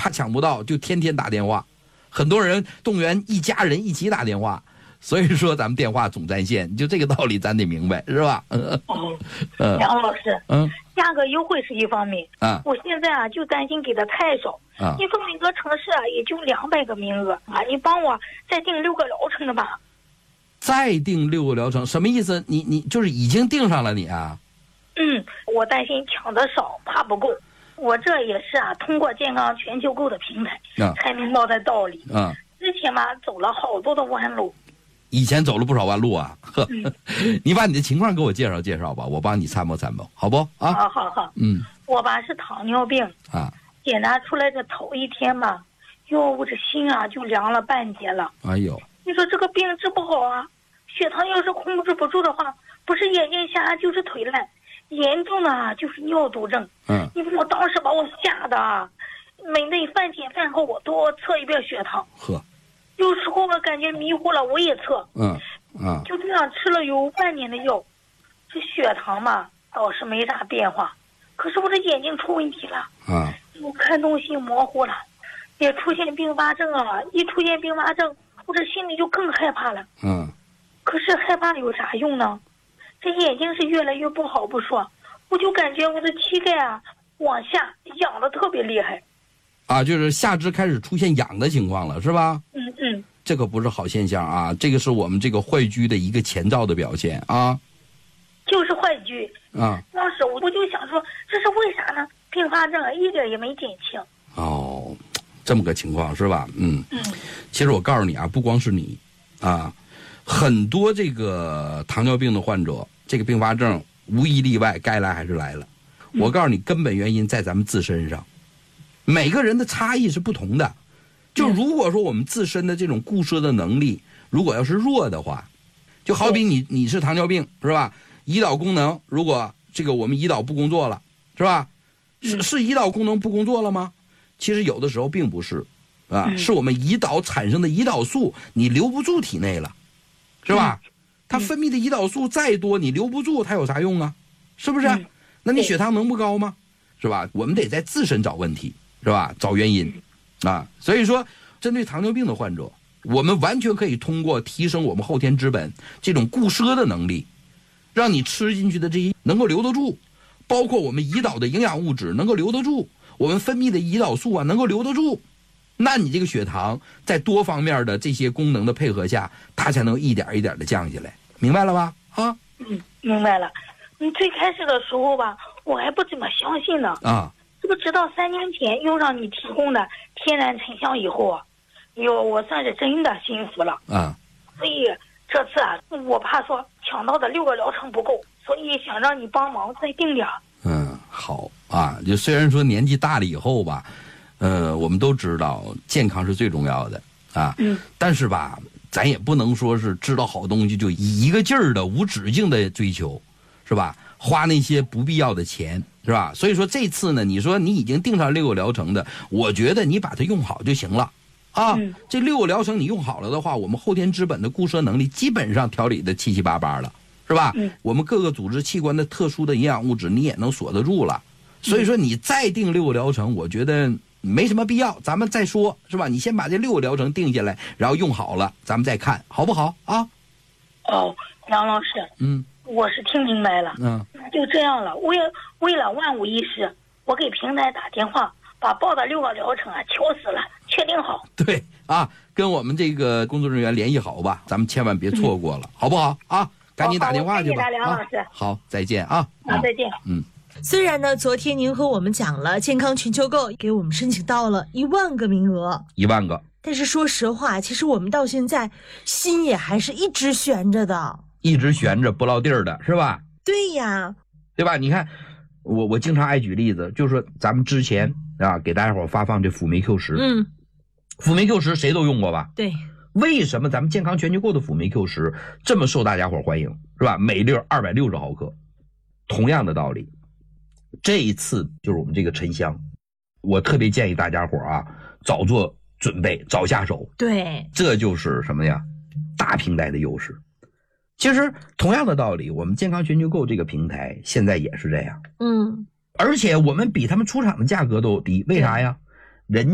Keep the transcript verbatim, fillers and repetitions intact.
怕抢不到，就天天打电话，很多人动员一家人一起打电话，所以说咱们电话总占线，就这个道理咱得明白，是吧？嗯， 嗯，杨老师， 嗯， 价格优惠是一方面啊， 我现在啊就担心给的太少啊。你说每个城市啊也就两百个名额啊，你帮我再订六个疗程的吧。 再订六个疗程什么意思？你你就是已经订上了你啊？ 嗯，我担心抢的少，怕不够。我这也是啊，通过健康全球购的平台、啊、才明白的道理。 啊， 之前嘛走了好多的弯路。 以前走了不少弯路啊。嗯、你把你的情况给我介绍介绍吧，我帮你参谋参谋，好不？啊， 好好好。嗯，我吧是糖尿病啊， 检查出来这头一天嘛，哟，我这心啊就凉了半截了。 哎呦， 你说这个病治不好啊？血糖要是控制不住的话，不是眼睛瞎就是腿烂，严重的就是尿毒症。嗯，你说我当时把我吓的，每顿饭前饭后我都要测一遍血糖。 呵， 有时候我感觉迷糊了，我也测。 嗯嗯， 就这样吃了有半年的药，这血糖嘛倒是没啥变化，可是我这眼睛出问题了。啊，我看东西模糊了，也出现并发症了。一出现并发症，我这心里就更害怕了。嗯。可是害怕有啥用呢？这眼睛是越来越不好不说，我就感觉我的膝盖啊往下痒的特别厉害。 啊，就是下肢开始出现痒的情况了，是吧？ 嗯嗯。 这可不是好现象啊，这个是我们这个坏疽的一个前兆的表现啊。 就是坏疽啊。 当时我就想说，这是为啥呢？并发症一点也没减轻。 哦，这么个情况是吧？嗯嗯。其实我告诉你啊，不光是你啊。很多这个糖尿病的患者，这个并发症无一例外该来还是来了。我告诉你，根本原因在咱们自身上，每个人的差异是不同的。就如果说我们自身的这种固摄的能力如果要是弱的话，就好比你你是糖尿病是吧？胰岛功能如果这个我们胰岛不工作了是吧？是是胰岛功能不工作了吗？其实有的时候并不是啊，是我们胰岛产生的胰岛素你留不住体内了。是吧？它分泌的胰岛素再多，你留不住，它有啥用啊？是不是？那你血糖能不高吗？是吧？我们得在自身找问题，是吧？找原因啊。所以说，针对糖尿病的患者，我们完全可以通过提升我们后天之本这种固摄的能力，让你吃进去的这些能够留得住，包括我们胰岛的营养物质能够留得住，我们分泌的胰岛素啊能够留得住。那你这个血糖在多方面的这些功能的配合下，它才能一点一点的降下来，明白了吧？啊， 嗯，明白了。你最开始的时候吧，我还不怎么相信呢。啊，这不直到三年前用上你提供的天然沉香以后啊，哟，我算是真的信服了。啊，所以这次啊，我怕说抢到的六个疗程不够，所以想让你帮忙再定点。 嗯，好啊，就虽然说年纪大了以后吧。呃，我们都知道健康是最重要的啊，嗯，但是吧，咱也不能说是知道好东西就一个劲儿的无止境的追求，是吧？花那些不必要的钱，是吧？所以说这次呢，你说你已经定上六个疗程的，我觉得你把它用好就行了啊。嗯、这六个疗程你用好了的话，我们后天之本的固摄能力基本上调理的七七八八了，是吧？嗯、我们各个组织器官的特殊的营养物质你也能锁得住了，所以说你再定六个疗程，我觉得。没什么必要，咱们再说，是吧？你先把这六个疗程定下来，然后用好了，咱们再看，好不好啊？ 哦，杨老师，嗯，我是听明白了，嗯，就这样了。为为了万无一失，我给平台打电话，把报的六个疗程啊敲死了，确定好。 对啊，跟我们这个工作人员联系好吧，咱们千万别错过了，嗯、好不好啊？赶紧打电话去吧。 梁老师、 啊，好，再见啊！ 啊，再见。 嗯。 虽然呢，昨天您和我们讲了健康全球购给我们申请到了一万个名额， 一万个。 但是说实话，其实我们到现在心也还是一直悬着的， 一直悬着不落地儿的，是吧？ 对呀， 对吧？你看，我我经常爱举例子，就是说咱们之前啊给大家伙发放这辅酶 Q 十，嗯，辅酶 Q 十谁都用过吧？ 对。 为什么咱们健康全球购的辅酶 Q 十这么受大家伙欢迎，是吧？每粒二百六十毫克，同样的道理。这一次就是我们这个沉香，我特别建议大家伙啊，早做准备，早下手。 对， 这就是什么呀？大平台的优势。其实同样的道理，我们健康全球购这个平台现在也是这样。嗯，而且我们比他们出厂的价格都低，为啥呀？人